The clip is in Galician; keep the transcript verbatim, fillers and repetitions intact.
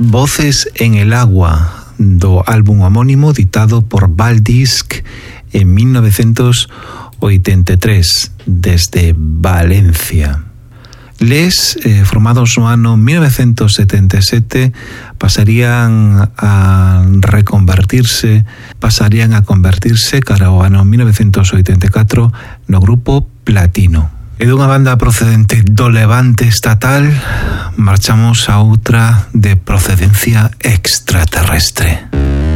Voces en el agua, do álbum homónimo ditado por Valdisc en mil novecientos oitenta e tres desde Valencia. Les, eh, formados no ano mil novecientos setenta e sete, pasarían a reconvertirse, pasarían a convertirse cara ao ano mil novecientos oitenta e catro no grupo Platino. E dunha banda procedente do Levante estatal, marchamos a outra de procedencia extraterrestre.